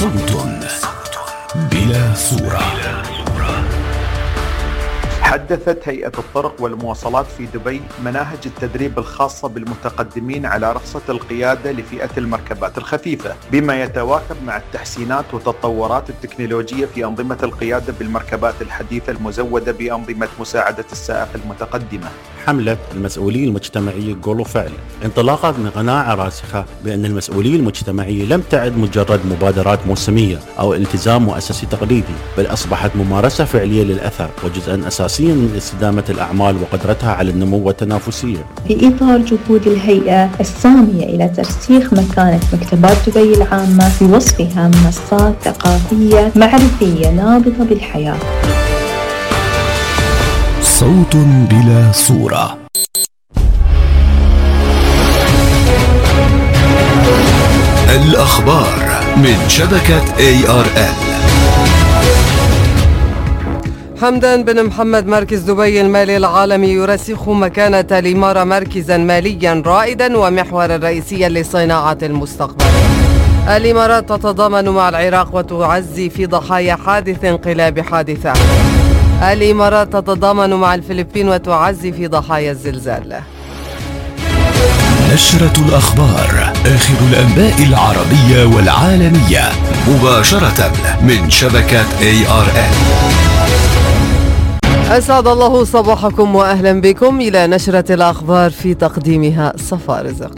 صوت بلا صورة. حدثت هيئة الطرق والمواصلات في دبي مناهج التدريب الخاصة بالمتقدمين على رخصة القيادة لفئة المركبات الخفيفة، بما يتواكب مع التحسينات والتطورات التكنولوجية في أنظمة القيادة بالمركبات الحديثة المزودة بأنظمة مساعدة السائق المتقدمة. حملة المسؤولية المجتمعية قول وفعل انطلاقا من قناعة راسخة بأن المسؤولية المجتمعية لم تعد مجرد مبادرات موسمية أو التزام مؤسسي تقليدي، بل أصبحت ممارسة فعلية للأثر وجزءا أساسيا من استدامة الأعمال وقدرتها على النمو والتنافسية. في إطار جهود الهيئة السامية إلى ترسيخ مكانة مكتبات دبي العامة في وصفها منصات ثقافية معرفية نابضة بالحياة. صوت بلا صورة. الأخبار من شبكة ARL. حمدان بن محمد مركز دبي المالي العالمي يرسخ مكانة الإمارة مركزا ماليا رائدا ومحورا رئيسيا لصناعة المستقبل. الإمارات تتضامن مع العراق وتعزي في ضحايا حادث انقلاب حادثة. الإمارات تتضامن مع الفلبين وتعزي في ضحايا الزلزال. نشرة الأخبار، آخر الأنباء العربية والعالمية مباشرة من شبكة ARL. أسعد الله صباحكم وأهلا بكم إلى نشرة الأخبار في تقديمها صفاء رزق.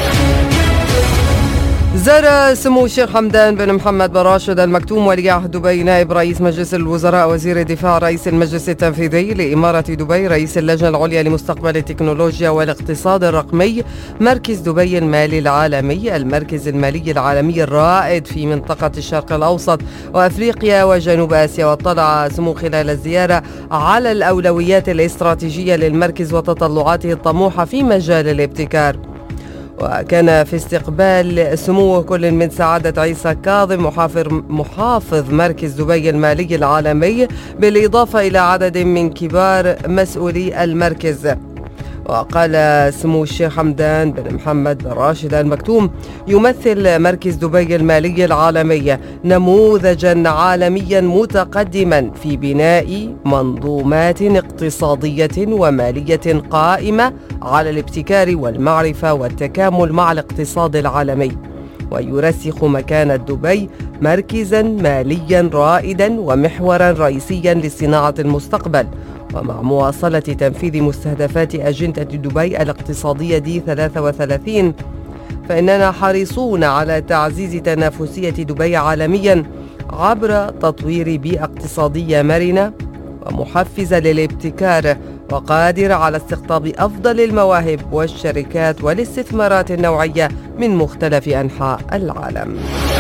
زار سمو الشيخ حمدان بن محمد بن راشد المكتوم ولي عهد دبي نائب رئيس مجلس الوزراء وزير الدفاع رئيس المجلس التنفيذي لإمارة دبي رئيس اللجنة العليا لمستقبل التكنولوجيا والاقتصاد الرقمي مركز دبي المالي العالمي، المركز المالي العالمي الرائد في منطقة الشرق الأوسط وأفريقيا وجنوب آسيا. واطلع سمو خلال الزيارة على الأولويات الاستراتيجية للمركز وتطلعاته الطموحة في مجال الابتكار. وكان في استقبال سموه كل من سعادة عيسى كاظم محافظ مركز دبي المالي العالمي بالإضافة إلى عدد من كبار مسؤولي المركز. وقال سمو الشيخ حمدان بن محمد بن راشد المكتوم يمثل مركز دبي المالي العالمي نموذجا عالميا متقدما في بناء منظومات اقتصادية ومالية قائمة على الابتكار والمعرفة والتكامل مع الاقتصاد العالمي، ويرسخ مكانة دبي مركزا ماليا رائدا ومحورا رئيسيا لصناعة المستقبل. ومع مواصلة تنفيذ مستهدفات أجندة دبي الاقتصادية دي 33 فإننا حريصون على تعزيز تنافسية دبي عالميا عبر تطوير بيئة اقتصادية مرنة ومحفزة للابتكار وقادرة على استقطاب أفضل المواهب والشركات والاستثمارات النوعية من مختلف أنحاء العالم.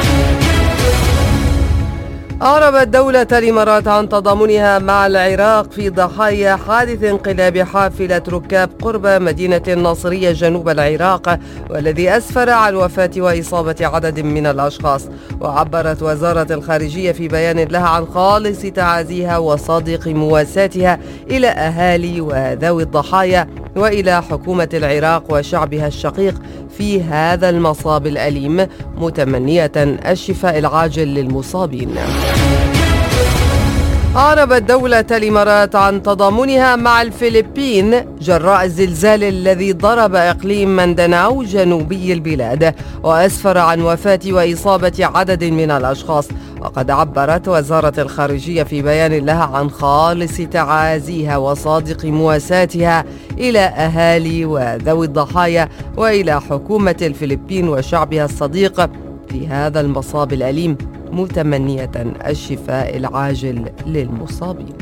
أعربت دولة الإمارات عن تضامنها مع العراق في ضحايا حادث انقلاب حافلة ركاب قرب مدينة الناصرية جنوب العراق والذي أسفر عن وفاة وإصابة عدد من الأشخاص. وعبرت وزارة الخارجية في بيان لها عن خالص تعازيها وصادق مواساتها إلى أهالي وذوي الضحايا وإلى حكومة العراق وشعبها الشقيق في هذا المصاب الأليم، متمنية الشفاء العاجل للمصابين. أعربت دولة الإمارات عن تضامنها مع الفلبين جراء الزلزال الذي ضرب إقليم مندناو جنوبي البلاد وأسفر عن وفاة وإصابة عدد من الأشخاص. وقد عبرت وزارة الخارجية في بيان لها عن خالص تعازيها وصادق مواساتها إلى أهالي وذوي الضحايا وإلى حكومة الفلبين وشعبها الصديق في هذا المصاب الأليم، متمنية الشفاء العاجل للمصابين.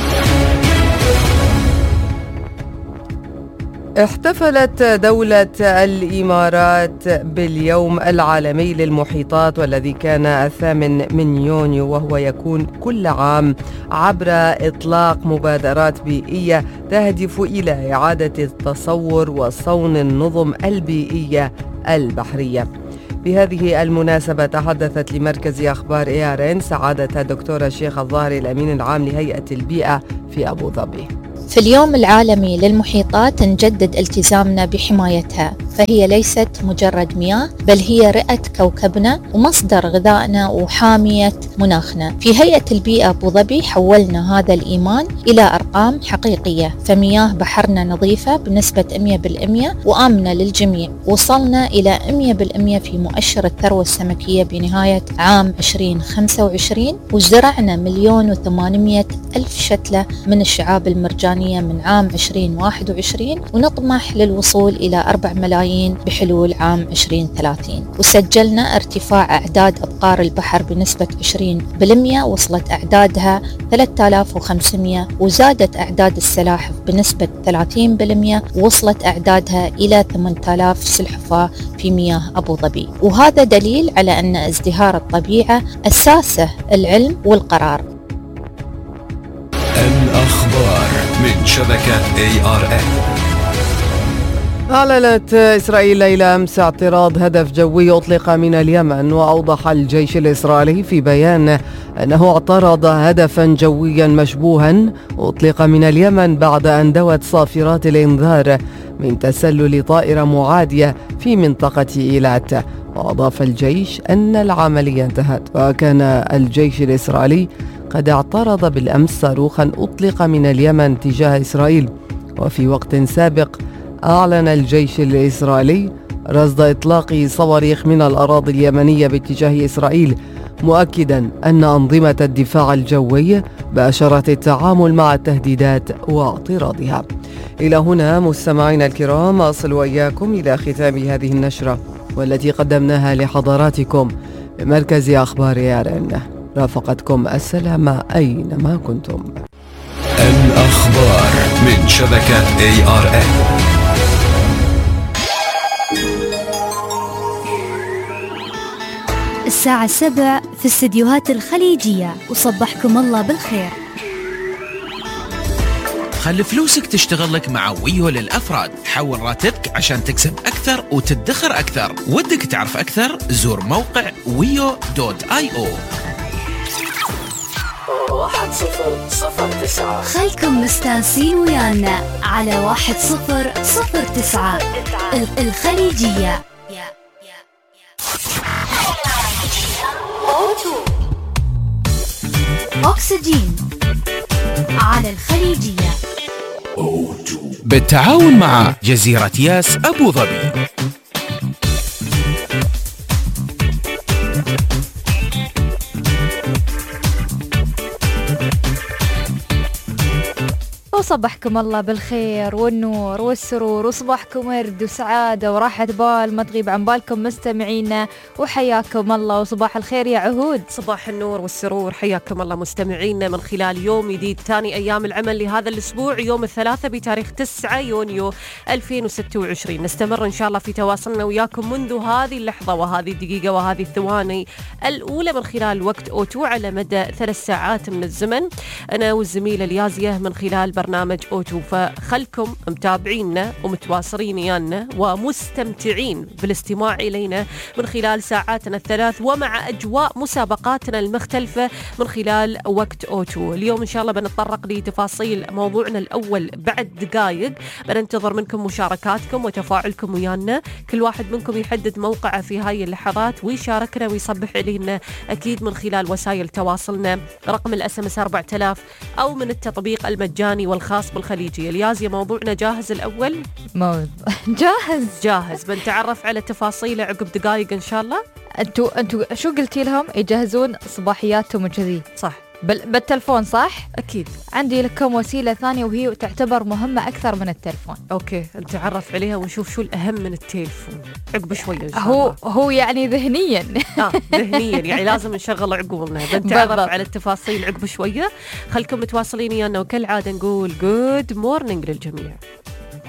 احتفلت دولة الإمارات باليوم العالمي للمحيطات والذي كان 8 من يونيو، وهو يكون كل عام عبر إطلاق مبادرات بيئية تهدف إلى إعادة التصور وصون النظم البيئية البحرية. بهذه المناسبة تحدثت لمركز أخبار ARN سعادة الدكتورة شيخ الظاهري الأمين العام لهيئة البيئة في أبو ظبي. في اليوم العالمي للمحيطات نجدد التزامنا بحمايتها فهي ليست مجرد مياه، بل هي رئة كوكبنا ومصدر غذائنا وحامية مناخنا. في هيئة البيئة أبو ظبي حولنا هذا الإيمان إلى أرقام حقيقية، فمياه بحرنا نظيفة بنسبة 100% وآمنة للجميع. وصلنا إلى 100% في مؤشر الثروة السمكية بنهاية عام 2025، وزرعنا 1,800,000 شتلة من الشعاب المرجانية من عام 2021، ونطمح للوصول إلى 4 ملايين بحلول عام 2030. وسجلنا ارتفاع أعداد أبقار البحر بنسبة 20%، وصلت أعدادها 3500، وزادت أعداد السلاحف بنسبة 30%، ووصلت أعدادها إلى 8000 سلحفاة في مياه أبو ظبي. وهذا دليل على أن ازدهار الطبيعة أساسه العلم والقرار. الأخبار من شبكة ARN. أعلنت إسرائيل ليلة أمس اعتراض هدف جوي أطلق من اليمن، وأوضح الجيش الإسرائيلي في بيان أنه اعترض هدفا جويا مشبوها أطلق من اليمن بعد أن دوت صافرات الإنذار من تسلل طائرة معادية في منطقة إيلات. وأضاف الجيش أن العملية انتهت. وكان الجيش الإسرائيلي قد اعترض بالأمس صاروخا أطلق من اليمن تجاه إسرائيل. وفي وقت سابق أعلن الجيش الإسرائيلي رصد إطلاق صواريخ من الأراضي اليمنية باتجاه إسرائيل، مؤكدا أن أنظمة الدفاع الجوي باشرت التعامل مع التهديدات واعتراضها. إلى هنا مستمعينا الكرام أصل وإياكم إلى ختام هذه النشرة، والتي قدمناها لحضراتكم بمركز أخبار ARN. رافقتكم السلامة أينما كنتم. الأخبار من شبكة ARN. الساعة 7 في استديوهات الخليجية، وصبحكم الله بالخير. خلي فلوسك تشتغل لك مع ويو للأفراد. حول راتبك عشان تكسب أكثر وتدخر أكثر. ودك تعرف أكثر؟ زور موقع wio.io. 1009. خلكم مستانسين ويانا على 1009 الخليجية. أكسجين على الخليجية بالتعاون مع جزيرة ياس أبو ظبي. وصبحكم الله بالخير والنور والسرور، وصباحكم ورد وسعادة وراحة بال ما تغيب عن بالكم مستمعينا، وحياكم الله وصباح الخير يا عهود. صباح النور والسرور، حياكم الله مستمعينا من خلال يوم جديد، ثاني أيام العمل لهذا الأسبوع، يوم الثلاثاء بتاريخ 9 يونيو 2026. نستمر إن شاء الله في تواصلنا وياكم منذ هذه اللحظة وهذه الدقيقة وهذه الثواني الأولى من خلال وقت أوتو على مدى 3 ساعات من الزمن، أنا والزميلة اليازية من خلال برنامج أوتو. فخلكم متابعينا ومتواصلين ويانا ومستمتعين بالاستماع إلينا من خلال ساعاتنا الثلاث، ومع أجواء مسابقاتنا المختلفة من خلال وقت أوتو. اليوم إن شاء الله بنتطرق لتفاصيل موضوعنا الأول بعد دقائق. بننتظر منكم مشاركاتكم وتفاعلكم ويانا، كل واحد منكم يحدد موقعه في هاي اللحظات ويشاركنا ويصبح إلينا أكيد من خلال وسائل تواصلنا، رقم الSMS 4000 أو من التطبيق المجاني والخاص بالخليجية. اليازية موضوعنا جاهز الأول؟ جاهز. بنتعرف على تفاصيله عقب دقائق إن شاء الله. أنتوا شو قلتي لهم؟ يجهزون صباحياتهم وكذي؟ صح. بالتلفون صح؟ أكيد. عندي لكم وسيلة ثانية وهي تعتبر مهمة أكثر من التلفون. أوكي، نتعرف عليها ونشوف شو الأهم من التلفون عقب شوية إن شاء الله. هو يعني ذهنيا ذهنيا يعني لازم نشغل عقولنا. بنتعرف على التفاصيل عقب شوية. خلكم متواصلين ويانا، وكالعادة نقول جود مورنينج للجميع.